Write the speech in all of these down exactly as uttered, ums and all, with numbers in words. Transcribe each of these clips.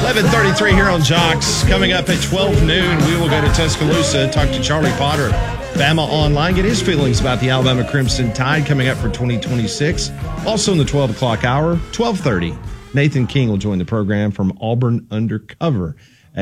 eleven thirty-three here on Jocks. Coming up at twelve noon, we will go to Tuscaloosa, talk to Charlie Potter, Bama Online, get his feelings about the Alabama Crimson Tide coming up for twenty twenty-six. Also in the twelve o'clock hour, twelve thirty, Nathan King will join the program from Auburn Undercover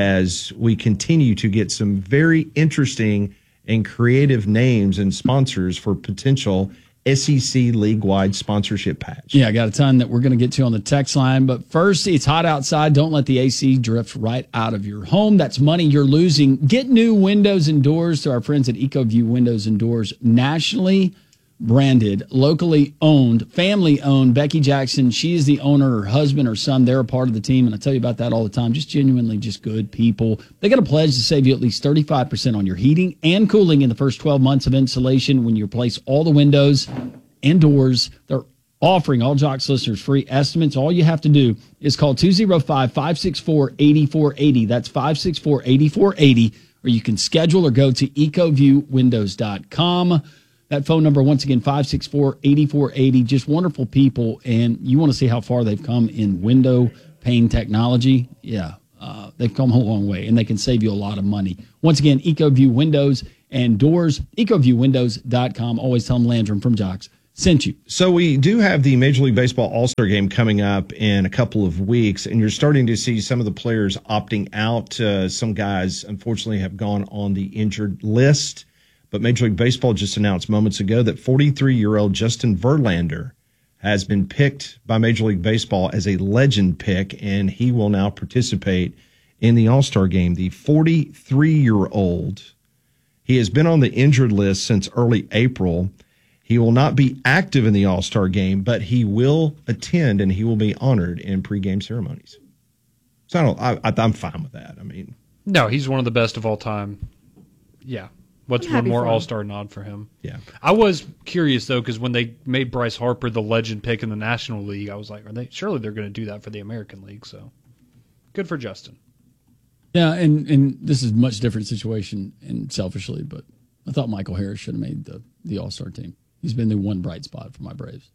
as we continue to get some very interesting and creative names and sponsors for potential S E C league-wide sponsorship patch. Yeah, I got a ton that we're going to get to on the text line. But first, it's hot outside. Don't let the A C drift right out of your home. That's money you're losing. Get new windows and doors to our friends at EcoView Windows and Doors. Nationally branded, locally owned, family-owned. Becky Jackson, she is the owner. Her husband, her son, they're a part of the team. And I tell you about that all the time. Just genuinely just good people. They got a pledge to save you at least thirty-five percent on your heating and cooling in the first twelve months of installation when you replace all the windows and doors. They're offering all Jocks listeners free estimates. All you have to do is call two oh five, five six four, eight four eight oh. That's five six four, eight four eight oh. Or you can schedule or go to ecoview windows dot com. That phone number, once again, five six four, eight four eight oh. Just wonderful people. And you want to see how far they've come in window pane technology? Yeah, uh, they've come a long way, and they can save you a lot of money. Once again, EcoView Windows and Doors, ecoview windows dot com. Always tell them Landrum from Jocks sent you. So we do have the Major League Baseball All-Star Game coming up in a couple of weeks, and you're starting to see some of the players opting out. Uh, some guys, unfortunately, have gone on the injured list. But Major League Baseball just announced moments ago that forty-three-year-old Justin Verlander has been picked by Major League Baseball as a legend pick, and he will now participate in the All-Star Game. The forty-three-year-old, he has been on the injured list since early April. He will not be active in the All-Star Game, but he will attend, and he will be honored in pregame ceremonies. So I don't, I, I'm fine with that. I mean, no, he's one of the best of all time. Yeah. What's one more All-Star nod for him? Yeah. I was curious, though, because when they made Bryce Harper the legend pick in the National League, I was like, are they surely they're going to do that for the American League. So good for Justin. Yeah, and, and this is a much different situation, and selfishly, but I thought Michael Harris should have made the, the All-Star team. He's been the one bright spot for my Braves.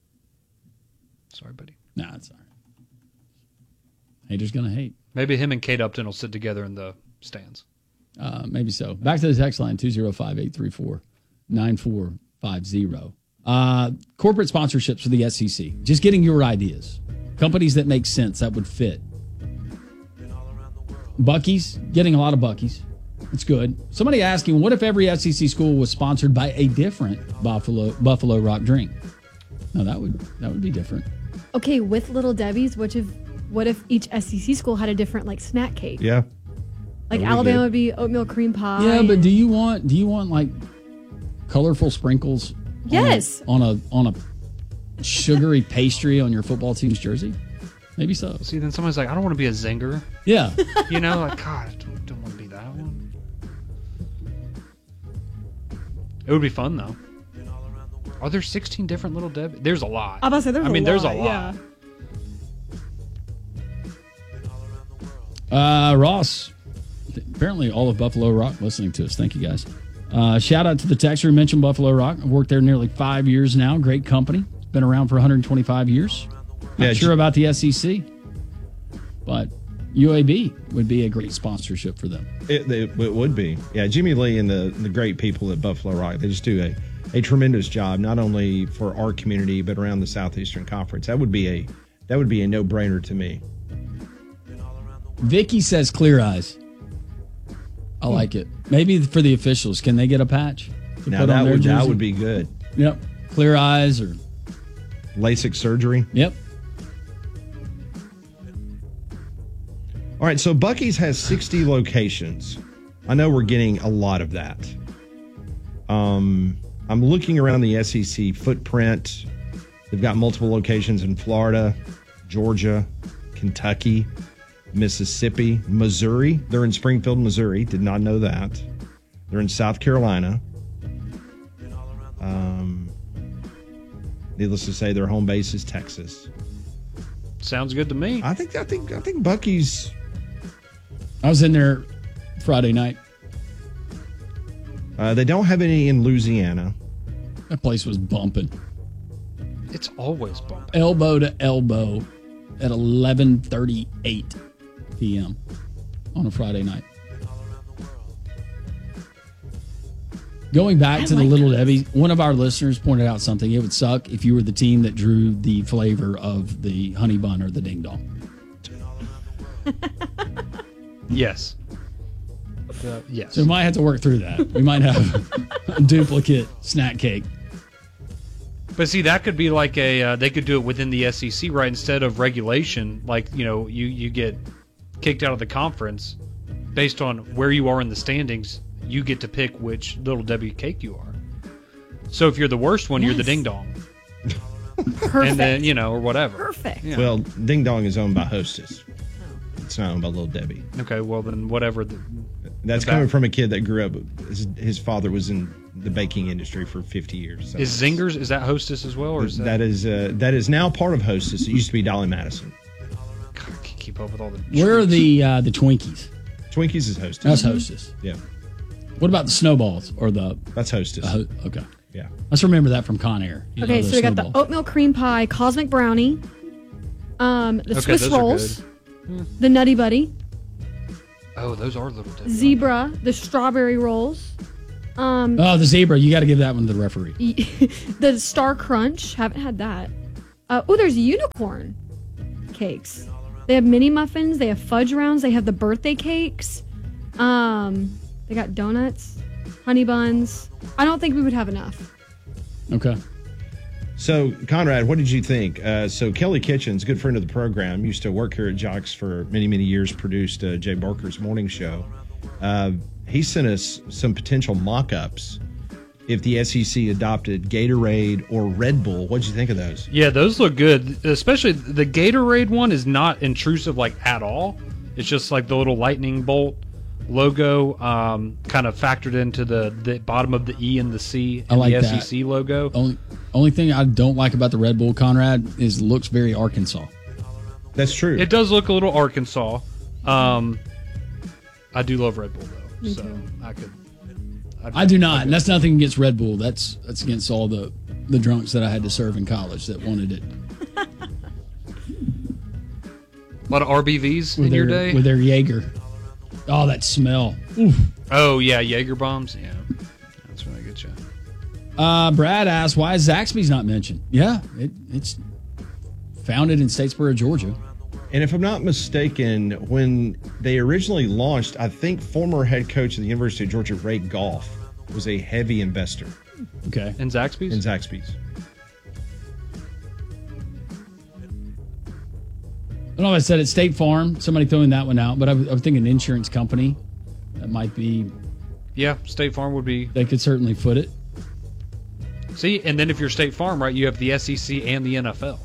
Sorry, buddy. Nah, it's all right. Haters going to hate. Maybe him and Kate Upton will sit together in the stands. Uh, maybe so. Back to the text line, two oh five, eight three four, nine four five oh. Uh, corporate sponsorships for the S E C. Just getting your ideas. Companies that make sense, that would fit. Buc-ee's, getting a lot of Buc-ee's. It's good. Somebody asking, what if every S E C school was sponsored by a different Buffalo Buffalo Rock drink? No, that would that would be different. Okay, with Little Debbie's, what if what if each S E C school had a different like snack cake? Yeah. Like Alabama would be oatmeal cream pie. Yeah, but do you want do you want like colorful sprinkles? Yes. On a on a, on a sugary pastry on your football team's jersey? Maybe so. See, then someone's like, I don't want to be a zinger. Yeah. You know, like, God, I don't, don't want to be that one. It would be fun, though. Are there sixteen different Little Debbie? There's a lot. I was about to say, there's I a mean, lot, there's a lot. Yeah. Uh, Ross. Apparently all of Buffalo Rock listening to us. Thank you, guys. Uh, shout out to the texter who mentioned Buffalo Rock. I've worked there nearly five years now. Great company. Been around for one hundred twenty-five years. Not yeah, sure about the S E C, but U A B would be a great sponsorship for them. It, it, it would be. Yeah, Jimmy Lee and the, the great people at Buffalo Rock, they just do a, a tremendous job, not only for our community, but around the Southeastern Conference. That would be a that would be a no-brainer to me. Vicky says Clear Eyes. I like it. Maybe for the officials, can they get a patch? Now that would jersey? That would be good. Yep. Clear Eyes or LASIK surgery. Yep. All right, so Buc-ee's has sixty locations. I know we're getting a lot of that. Um, I'm looking around the S E C footprint. They've got multiple locations in Florida, Georgia, Kentucky, Mississippi, Missouri. They're in Springfield, Missouri. Did not know that. They're in South Carolina. Um, needless to say, their home base is Texas. Sounds good to me. I think I think I think Buc-ee's. I was in there Friday night. Uh, they don't have any in Louisiana. That place was bumping. It's always bumping. Elbow to elbow at eleven thirty-eight. p.m. on a Friday night. Going back I to the like Little those. Debbie, one of our listeners pointed out something. It would suck if you were the team that drew the flavor of the honey bun or the ding dong. Yes. Uh, yes. So we might have to work through that. We might have a duplicate snack cake. But see, that could be like a uh, they could do it within the S E C, right? Instead of regulation, like you know, you you get kicked out of the conference based on where you are in the standings. You get to pick which Little Debbie cake you are. So if you're the worst one, you're the Yes. ding dong, Perfect. and then you know, or whatever. Perfect. Yeah. Well, Ding Dong is owned by Hostess. It's not owned by Little Debbie. Okay, well then whatever. The, That's The coming back- from a kid that grew up. His, his father was in the baking industry for fifty years. So is Zingers is that Hostess as well, or is that? that is uh, that is now part of Hostess. It used to be Dolly Madison. God, I can't keep up with all the. Where are treats. the uh, the Twinkies? Twinkies is Hostess. That's Hostess. Yeah, What about the snowballs or the? that's Hostess. Uh, ho- okay, yeah. let's remember that from Con Air. You Okay, know, so we got the snowballs. oatmeal cream pie, cosmic brownie, um, the Okay, Swiss those are rolls, the Nutty Buddy, Oh, those are Little Debbie. zebra, the strawberry rolls, um, Oh, the zebra. You got to give that one to the referee. the Star Crunch. Haven't had that. Uh, oh, there's unicorn cakes. They have mini muffins. They have fudge rounds. They have the birthday cakes. Um, they got donuts, honey buns. I don't think we would have enough. Okay. So, Conrad, what did you think? Uh, so, Kelly Kitchens, good friend of the program, used to work here at Jocks for many, many years, produced uh, Jay Barker's morning show. Uh, he sent us some potential mock ups if the S E C adopted Gatorade or Red Bull. What did you think of those? Yeah, those look good. Especially the Gatorade one is not intrusive like at all. It's just like the little lightning bolt logo, um, kind of factored into the, the bottom of the E and the C I and like the that. S E C logo. Only only thing I don't like about the Red Bull, Conrad, is it looks very Arkansas. That's true. It does look a little Arkansas. Um, I do love Red Bull though, Me so too. I could. I'd, I do not, and that's nothing against Red Bull. That's that's against all the the drunks that I had to serve in college that wanted it A lot of R B Vs with in their your day. with their Jaeger. Oh, that smell. Oof. Oh yeah, Jaeger bombs. Yeah, that's when I get you. Uh, Brad asked, why is Zaxby's not mentioned? Yeah, it, it's founded in Statesboro, Georgia. And if I'm not mistaken, when they originally launched, I think former head coach of the University of Georgia, Ray Goff, was a heavy investor Okay. And Zaxby's. in Zaxby's. I don't know if I said it, State Farm. Somebody throwing that one out, but I was, I was thinking insurance company. That might be, Yeah, State Farm would be. they could certainly foot it. See, and then if you're State Farm, right, you have the S E C and the N F L.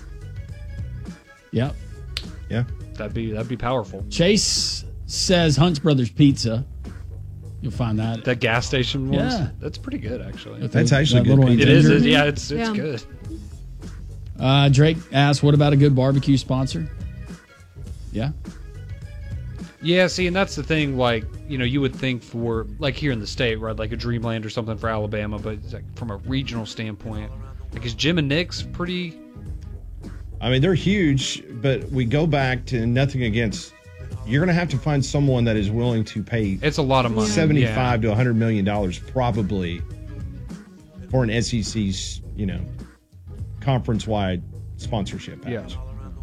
Yep. Yeah. That'd be that'd be powerful. Chase says Hunt's Brothers Pizza. You'll find that. That gas station ones. Yeah. That's pretty good actually. With That's the- actually that good little pizza. It is. ginger. it- yeah, it's it's Yeah. good. Uh, Drake asked, what about a good barbecue sponsor? Yeah. Yeah, see, and that's the thing. Like, you know, you would think for like here in the state, right, like a Dreamland or something for Alabama, but it's like from a regional standpoint, like is Jim and Nick's pretty? I mean, they're huge, but we go back to nothing against. You're going to have to find someone that is willing to pay It's a lot of money. seventy-five Yeah. to a hundred million dollars, probably, for an S E C's, you know, conference-wide sponsorship package. Yeah.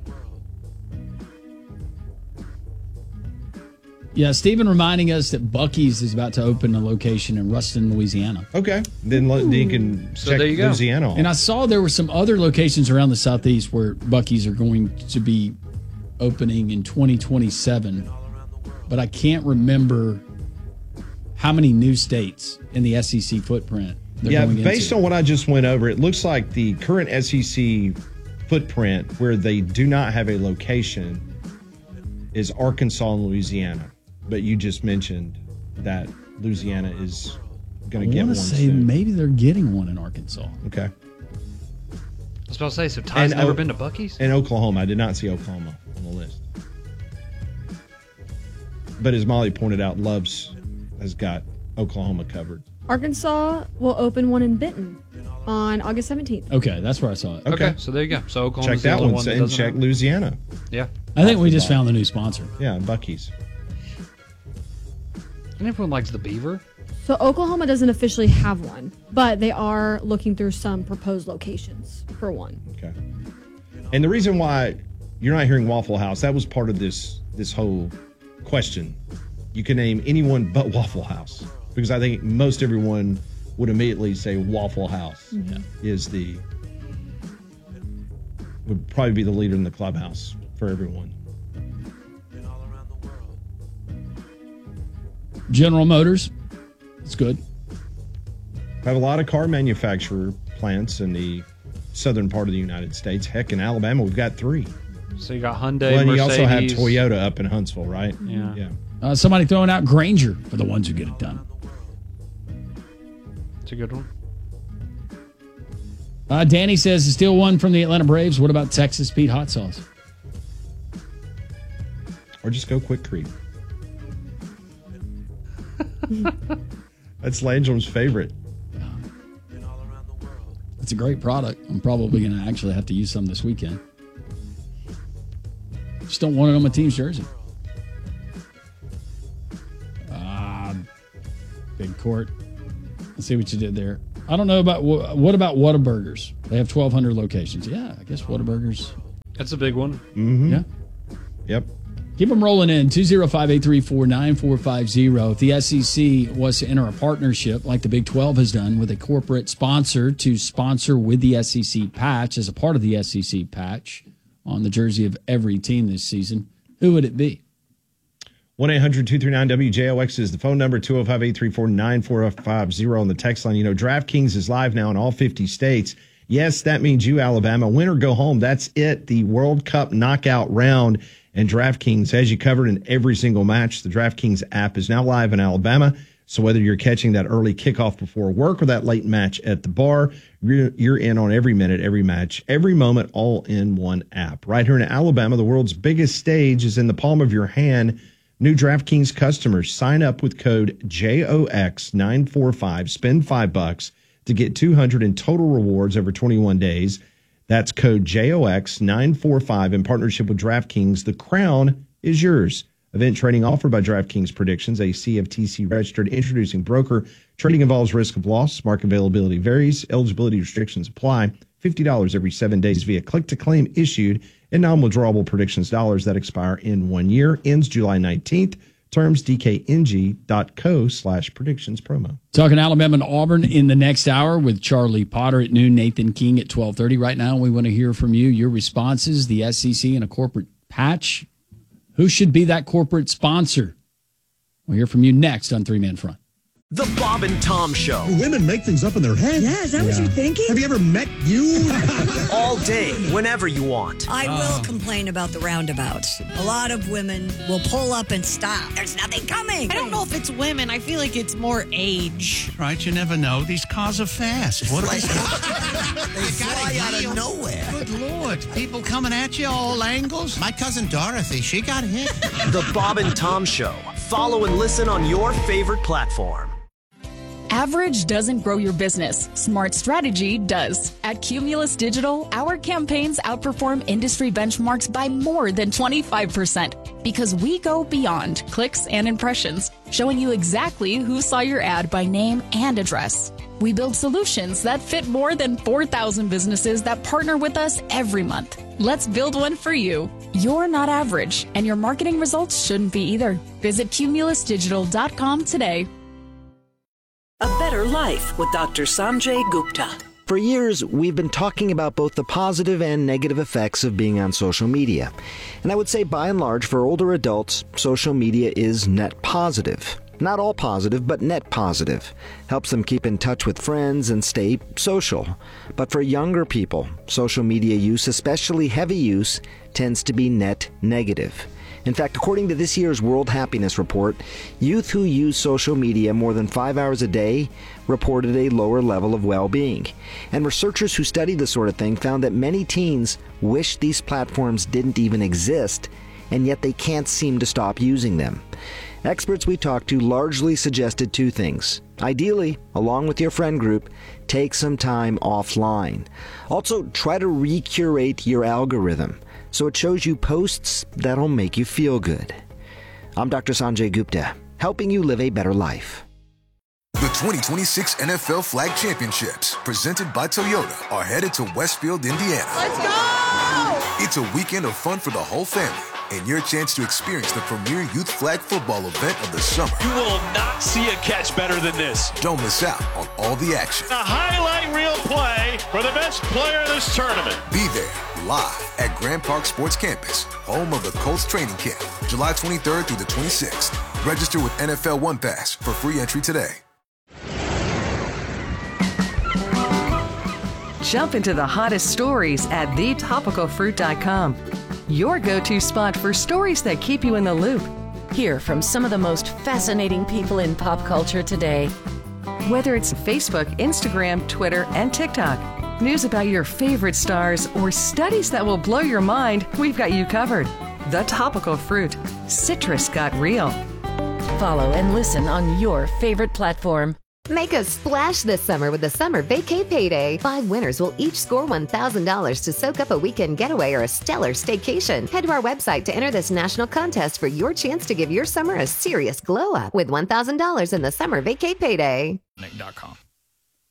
Yeah, Stephen reminding us that Buc-ee's is about to open a location in Ruston, Louisiana. Okay, then let, you can So check there you go. Louisiana off. And I saw there were some other locations around the southeast where Buc-ee's are going to be opening in twenty twenty-seven, but I can't remember how many new states in the S E C footprint they're Yeah, going based into. on what I just went over, it looks like the current S E C footprint where they do not have a location is Arkansas and Louisiana. But you just mentioned that Louisiana is going I to get want one to say soon. maybe they're getting one in Arkansas. Okay. I was about to say, so Ty's And, never uh, been to Buc-ee's? And Oklahoma. I did not see Oklahoma on the list. But as Molly pointed out, Love's has got Oklahoma covered. Arkansas will open one in Benton. on August seventeenth. Okay, that's where I saw it. Okay, Okay. so there you go. So Oklahoma's Check the that only one, one that and doesn't check have- Louisiana. Yeah. I think we just found the new sponsor. Yeah, Buc-ee's. And everyone likes the beaver. So Oklahoma doesn't officially have one, but they are looking through some proposed locations for one. Okay. And the reason why you're not hearing Waffle House, that was part of this this whole question. You can name anyone but Waffle House, because I think most everyone would immediately say Waffle House Yeah. is the would probably be the leader in the clubhouse for everyone. General Motors, it's good. We have a lot of car manufacturer plants in the southern part of the United States. Heck, in Alabama, we've got three. So you got Hyundai, Well, and you Mercedes. also have Toyota up in Huntsville, right? Yeah. Yeah. Uh, somebody throwing out Granger for the ones who get it done. It's a good one. Uh, Danny says, still one from the Atlanta Braves. What about Texas Pete Hot Sauce? Or just go Quick Creek. That's Landrum's favorite. It's a great product. I'm probably going to actually have to use some this weekend. Just don't want it on my team's jersey. Ah, big court. Let's see what you did there. I don't know about what about Whataburgers. They have twelve hundred locations. Yeah, I guess Whataburgers. That's a big one. Mm-hmm. Yeah. Yep. Keep them rolling in. two oh five, eight three four, nine four five oh. If the S E C was to enter a partnership like the Big twelve has done with a corporate sponsor to sponsor with the S E C patch as a part of the S E C patch on the jersey of every team this season, who would it be? one eight hundred two three nine W J O X is the phone number, two oh five, eight three four, nine four five oh on the text line. You know, DraftKings is live now in all fifty states. Yes, that means you, Alabama. Win or go home. That's it. The World Cup knockout round. And DraftKings has you covered in every single match. The DraftKings app is now live in Alabama. So whether you're catching that early kickoff before work or that late match at the bar, you're, you're in on every minute, every match, every moment, all in one app. Right here in Alabama, the world's biggest stage is in the palm of your hand. New DraftKings customers, sign up with code J O X nine four five, spend five bucks to get two hundred in total rewards over twenty-one days. That's code J O X nine four five in partnership with DraftKings. The crown is yours. Event trading offered by DraftKings Predictions, a C F T C registered introducing broker. Trading involves risk of loss. Market availability varies. Eligibility restrictions apply. fifty dollars every seven days via click-to-claim issued and non-withdrawable predictions dollars that expire in one year. Ends July nineteenth. Terms dkng.co slash predictions promo. Talking Alabama and Auburn in the next hour with Charlie Potter at noon, Nathan King at twelve thirty. Right now, we want to hear from you, your responses, the S E C and a corporate patch. Who should be that corporate sponsor? We'll hear from you next on Three Man Front. The Bob and Tom Show. Women make things up in their head. Yeah, is that what you're thinking? Have you ever met you? All day, whenever you want. I will complain about the roundabouts. A lot of women will pull up and stop. There's nothing coming. I don't know if it's women. I feel like it's more age. Right, you never know. These cars are fast. What They I fly gotta out heal. of nowhere. Good Lord. People coming at you all angles. My cousin Dorothy, she got hit. The Bob and Tom Show. Follow and listen on your favorite platform. Average doesn't grow your business. Smart strategy does. At Cumulus Digital, our campaigns outperform industry benchmarks by more than twenty-five percent because we go beyond clicks and impressions, showing you exactly who saw your ad by name and address. We build solutions that fit more than four thousand businesses that partner with us every month. Let's build one for you. You're not average, and your marketing results shouldn't be either. Visit cumulus digital dot com today. A Better Life with Doctor Sanjay Gupta. For years, we've been talking about both the positive and negative effects of being on social media. And I would say by and large, for older adults, social media is net positive. Not all positive, but net positive. Helps them keep in touch with friends and stay social. But for younger people, social media use, especially heavy use, tends to be net negative. In fact, according to this year's World Happiness Report, youth who use social media more than five hours a day reported a lower level of well-being. And researchers who studied the sort of thing found that many teens wish these platforms didn't even exist, and yet they can't seem to stop using them. Experts we talked to largely suggested two things. Ideally, along with your friend group, take some time offline. Also, try to recurate your algorithm so it shows you posts that'll make you feel good. I'm Doctor Sanjay Gupta, helping you live a better life. The twenty twenty-six N F L Flag Championships, presented by Toyota, are headed to Westfield, Indiana. Let's go! It's a weekend of fun for the whole family, and your chance to experience the premier youth flag football event of the summer. You will not see a catch better than this. Don't miss out on all the action. A highlight reel play for the best player of this tournament. Be there, live at Grand Park Sports Campus, home of the Colts training camp, July twenty-third through the twenty-sixth. Register with N F L One Pass for free entry today. Jump into the hottest stories at the topical fruit dot com. Your go-to spot for stories that keep you in the loop. Hear from some of the most fascinating people in pop culture today. Whether it's Facebook, Instagram, Twitter, and TikTok, news about your favorite stars, or studies that will blow your mind, we've got you covered. The Topical Fruit. Citrus got real. Follow and listen on your favorite platform. Make a splash this summer with the Summer Vacay Payday. Five winners will each score one thousand dollars to soak up a weekend getaway or a stellar staycation. Head to our website to enter this national contest for your chance to give your summer a serious glow up with one thousand dollars in the Summer Vacay Payday. Nick dot com.